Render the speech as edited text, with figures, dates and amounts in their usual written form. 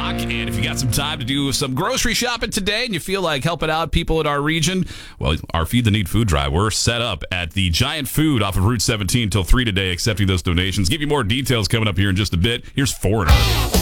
o'clock. And if you got some time to do some grocery shopping today and you feel like helping out people in our region, well, our Feed the Need food drive, we're set up at the Giant Food off of Route 17 till 3 today, accepting those donations. Give you more details coming up here in just a bit. Here's Foreigner.